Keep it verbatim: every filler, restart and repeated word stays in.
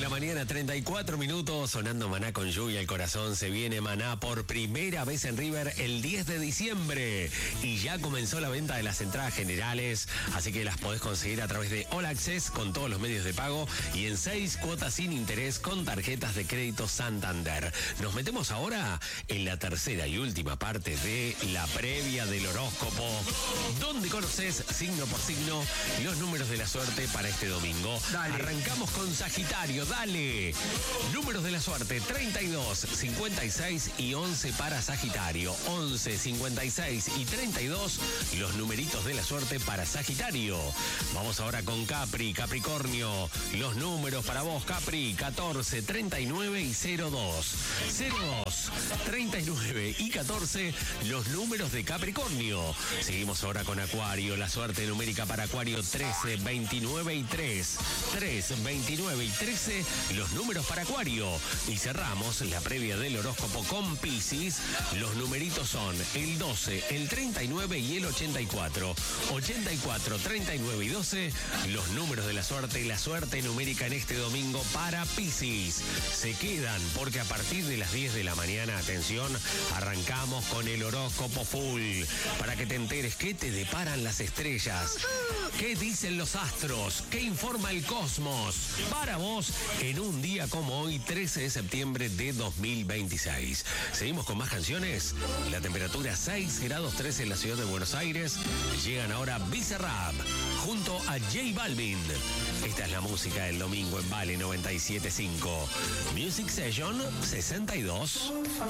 de la mañana, treinta y cuatro minutos, sonando Maná con lluvia el corazón. Se viene Maná por primera vez en River el diez de diciembre. Y ya comenzó la venta de las entradas generales, así que las podés conseguir a través de All Access con todos los medios de pago y en seis cuotas sin interés con tarjetas de crédito Santander. Nos metemos ahora en la tercera y última parte de la previa del horóscopo, donde conoces signo por signo los números de la suerte para este domingo. Dale. Arrancamos con Sagitario, dale. Números de la suerte, treinta y dos, cincuenta y seis y once para Sagitario. once, cincuenta y seis y treinta y dos, los numeritos de la suerte para Sagitario. Vamos ahora con Capri, Capricornio. Los números para vos, Capri, catorce, treinta y nueve y cero dos. cero dos, treinta y nueve y catorce, los números de Capricornio. Seguimos ahora con Acuario, la suerte numérica para Acuario, trece, veintinueve y tres. tres, veintinueve y trece, los números para Acuario. Y cerramos la previa del horóscopo con Piscis. Los numeritos son el doce, el treinta y nueve y el ochenta y cuatro. ochenta y cuatro, treinta y nueve y doce, los números de la suerte, la suerte numérica en este domingo para Piscis. Se quedan porque a partir de las diez de la mañana, atención, arrancamos con el horóscopo full. Para que te enteres qué te deparan las estrellas, qué dicen los astros, qué informa el cosmos. Para vos, en un día como hoy, trece de septiembre de dos mil veintiséis. Seguimos con más canciones. La temperatura seis grados tres en la ciudad de Buenos Aires. Llegan ahora Bizarrap junto a J Balvin. Esta es la música del domingo en Vale noventa y siete punto cinco. Music Session sesenta y dos.